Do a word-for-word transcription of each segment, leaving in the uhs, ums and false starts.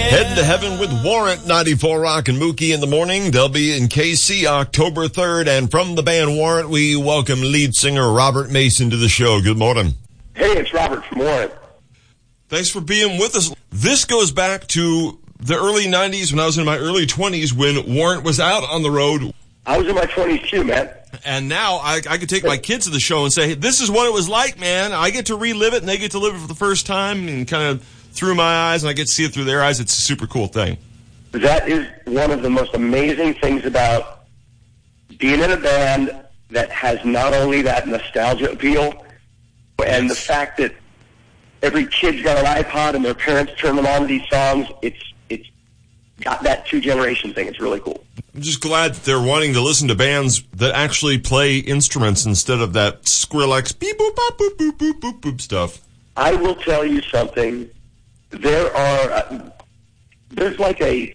Head to Heaven with Warrant, ninety-four Rock and Mookie in the morning. They'll be in K C October third. And from the band Warrant, we welcome lead singer Robert Mason to the show. Good morning. Hey, it's Robert from Warrant. Thanks for being with us. This goes back to the early nineties when I was in my early twenties when Warrant was out on the road. I was in my twenties too, man. And now I, I could take my kids to the show and say, hey, this is what it was like, man. I get to relive it, and they get to live it for the first time and kind of through my eyes, and I get to see it through their eyes. It's a super cool thing. That is one of the most amazing things about being in a band that has not only that nostalgia appeal, and the fact that every kid's got an iPod and their parents turn them on to these songs. It's it's got that two-generation thing. It's really cool. I'm just glad that they're wanting to listen to bands that actually play instruments instead of that Skrillex beep boop bop boop boop boop boop boop stuff. I will tell you something. There are uh, there's like a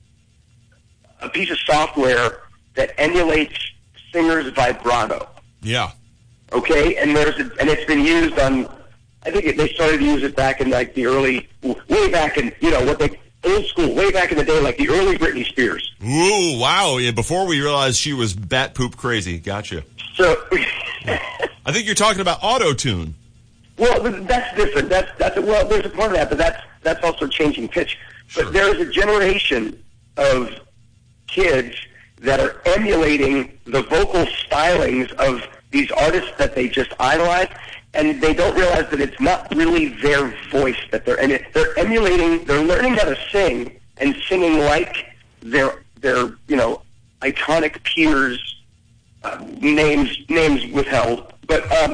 a piece of software that emulates singers' vibrato. Yeah. Okay, and there's a, and it's been used on. I think it, they started to use it back in like the early, way back in you know what they. Old school, way back in the day, like the early Britney Spears. Ooh, wow. Yeah, before we realized she was bat poop crazy. Gotcha. So, I think you're talking about auto-tune. Well, that's different. That's, that's, well, there's a part of that, but that's, that's also changing pitch. Sure. But there's a generation of kids that are emulating the vocal stylings of these artists that they just idolize, and they don't realize that it's not really their voice that they're and they're emulating. They're learning how to sing and singing like their their you know iconic peers. Uh, names names withheld, but um,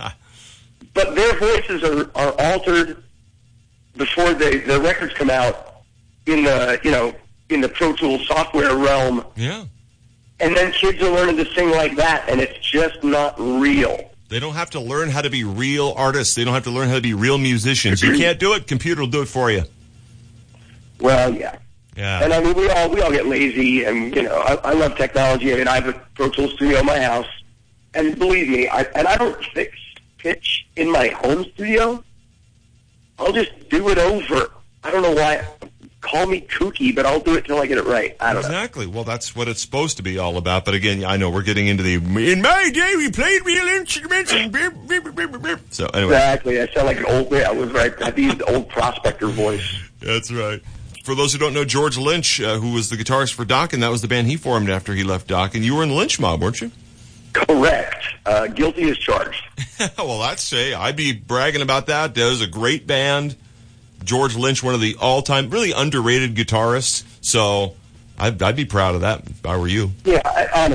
but their voices are, are altered before they, the records come out in the you know in the Pro Tools software realm. Yeah, and then kids are learning to sing like that, and it's just not real. They don't have to learn how to be real artists. They don't have to learn how to be real musicians. You can't do it. Computer will do it for you. Well, yeah. Yeah. And I mean, we all we all get lazy, and you know, I, I love technology. I mean, I have a Pro Tools studio in my house, and believe me, I and I don't fix pitch in my home studio. I'll just do it over. I don't know why. Call me kooky, but I'll do it till I get it right. I don't exactly. know. Well, that's what it's supposed to be all about. But again, I know we're getting into the, in my day, we played real instruments. And beep, beep, beep, beep, beep. So anyway. Exactly. I sound like an old, yeah, I was right. I used the old prospector voice. That's right. For those who don't know, George Lynch, uh, who was the guitarist for Dokken, that was the band he formed after he left Dokken. You were in the Lynch Mob, weren't you? Correct. Uh, guilty as charged. Well, I'd say I'd be bragging about that. That was a great band. George Lynch, one of the all-time, really underrated guitarists. So I'd, I'd be proud of that if I were you. Yeah, I,